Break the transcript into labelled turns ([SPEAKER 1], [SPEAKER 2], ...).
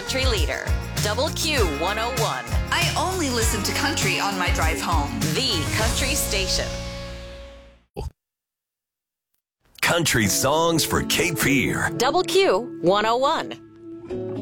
[SPEAKER 1] country leader. Double Q 101.
[SPEAKER 2] I only listen to country on my drive home.
[SPEAKER 1] The country station.
[SPEAKER 3] Country songs for Cape Fear.
[SPEAKER 1] Double Q 101.